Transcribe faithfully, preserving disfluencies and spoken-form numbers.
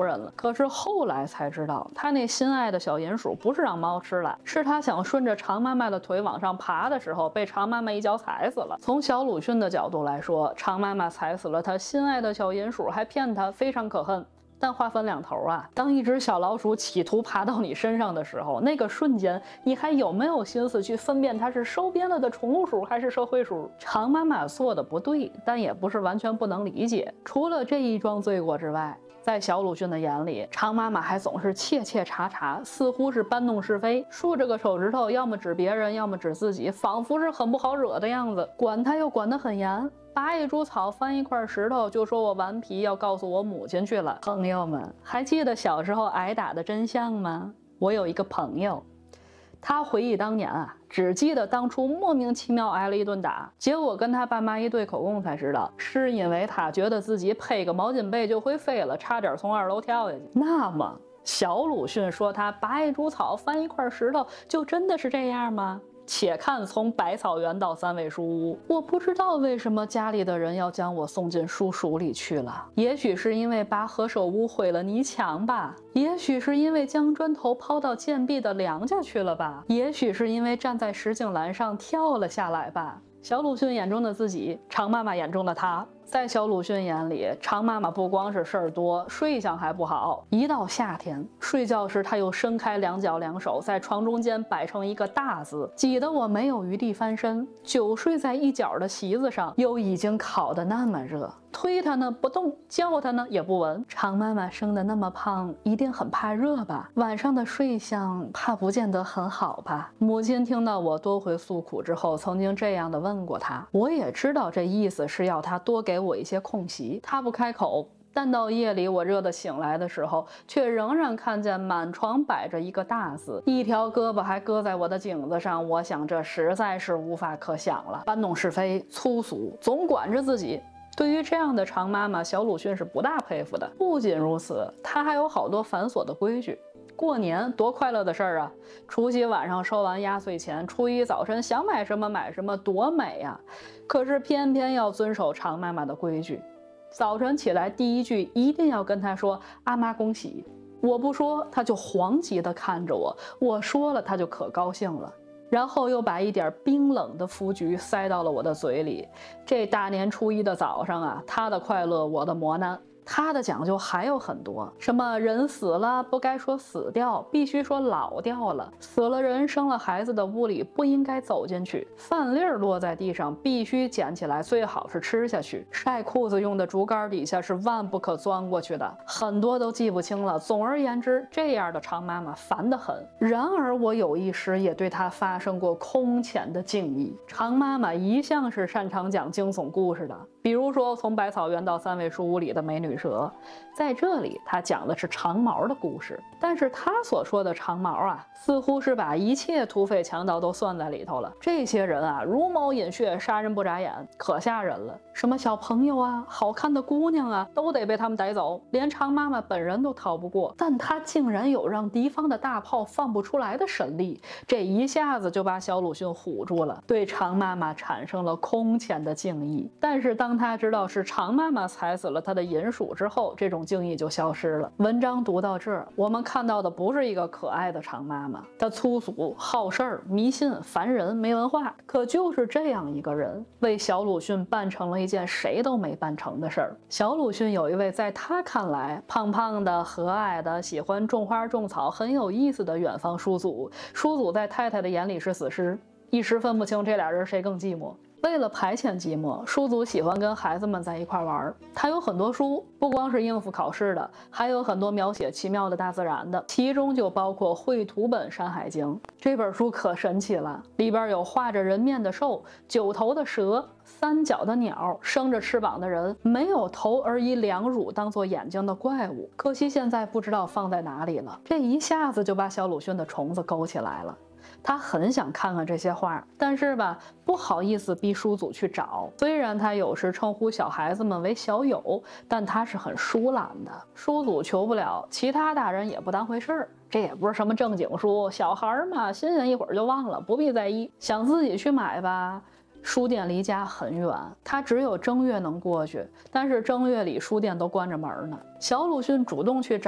仇人了。可是后来才知道，他那心爱的小鼹鼠不是让猫吃了，是他想顺着常妈妈的腿往上爬的时候，被常妈妈一脚踩死了。从小鲁迅的角度来说，常妈妈踩死了他心爱的小鼹鼠，还骗他，非常可恨。但话分两头啊，当一只小老鼠企图爬到你身上的时候，那个瞬间你还有没有心思去分辨它是收编了的宠物鼠还是社会鼠？常妈妈做的不对，但也不是完全不能理解。除了这一桩罪过之外，在小鲁迅的眼里，常妈妈还总是窃窃查查，似乎是搬弄是非，竖着个手指头，要么指别人，要么指自己，仿佛是很不好惹的样子。管他又管得很严，拔一株草，翻一块石头，就说我顽皮，要告诉我母亲去了。朋友们，还记得小时候挨打的真相吗？我有一个朋友，他回忆当年啊，只记得当初莫名其妙挨了一顿打，结果跟他爸妈一对口供才知道，是因为他觉得自己配个毛巾被就会飞了，差点从二楼跳下去。那么小鲁迅说他拔一株草，翻一块石头，就真的是这样吗？且看从百草园到三味书屋，我不知道为什么家里的人要将我送进书塾里去了。也许是因为拔何首乌毁了泥墙吧，也许是因为将砖头抛到涧壁的梁家去了吧，也许是因为站在石井栏上跳了下来吧。小鲁迅眼中的自己，常妈妈眼中的他。在小鲁迅眼里，常妈妈不光是事儿多，睡相还不好。一到夏天，睡觉时她又伸开两脚两手，在床中间摆成一个大字，挤得我没有余地翻身。久睡在一角的席子上，又已经烤得那么热，推她呢不动，叫她呢也不闻。常妈妈生得那么胖，一定很怕热吧？晚上的睡相怕不见得很好吧？母亲听到我多回诉苦之后，曾经这样的问过她，我也知道这意思是要她多给我一些空隙，她不开口。但到夜里我热得醒来的时候，却仍然看见满床摆着一个大字，一条胳膊还搁在我的颈子上。我想这实在是无法可想了，搬弄是非，粗俗，总管着自己。对于这样的常妈妈，小鲁迅是不大佩服的。不仅如此，他还有好多繁琐的规矩。过年多快乐的事儿啊！除夕晚上收完压岁钱，初一早晨想买什么买什么，多美呀！可是偏偏要遵守常妈妈的规矩。早晨起来第一句一定要跟他说阿妈恭喜，我不说他就惶急地看着我，我说了他就可高兴了，然后又把一点冰冷的福菊塞到了我的嘴里。这大年初一的早上啊，他的快乐我的磨难。他的讲究还有很多，什么人死了不该说死掉，必须说老掉了。死了人生了孩子的屋里不应该走进去，饭粒儿落在地上必须捡起来，最好是吃下去。晒裤子用的竹竿底下是万不可钻过去的，很多都记不清了。总而言之，这样的常妈妈烦得很。然而我有一时也对她发生过空前的敬意。常妈妈一向是擅长讲惊悚故事的，比如说从百草园到三味书屋里的美女蛇，在这里他讲的是长毛的故事，但是他所说的长毛啊，似乎是把一切土匪强盗都算在里头了。这些人啊，茹毛饮血，杀人不眨眼，可吓人了。什么小朋友啊，好看的姑娘啊，都得被他们逮走，连常妈妈本人都逃不过。但他竟然有让敌方的大炮放不出来的神力，这一下子就把小鲁迅唬住了，对常妈妈产生了空前的敬意。但是当他知道是常妈妈踩死了他的银鼠之后，这种敬意就消失了。文章读到这儿，我们看到的不是一个可爱的常妈妈，她粗俗、好事儿、迷信、烦人、没文化，可就是这样一个人，为小鲁迅办成了一件谁都没办成的事儿。小鲁迅有一位在他看来胖胖的、和蔼的、喜欢种花种草、很有意思的远方叔祖，叔祖在太太的眼里是死尸，一时分不清这俩人谁更寂寞。为了排遣寂寞，叔祖喜欢跟孩子们在一块玩。他有很多书，不光是应付考试的，还有很多描写奇妙的大自然的，其中就包括绘图本《山海经》。这本书可神奇了，里边有画着人面的兽、九头的蛇、三脚的鸟、生着翅膀的人，没有头而以两乳当做眼睛的怪物。可惜现在不知道放在哪里了。这一下子就把小鲁迅的虫子勾起来了。他很想看看这些画，但是吧，不好意思逼叔祖去找。虽然他有时称呼小孩子们为小友，但他是很疏懒的。叔祖求不了，其他大人也不当回事儿。这也不是什么正经书，小孩嘛，新鲜一会儿就忘了，不必在意。想自己去买吧，书店离家很远，他只有正月能过去，但是正月里书店都关着门呢。小鲁迅主动去找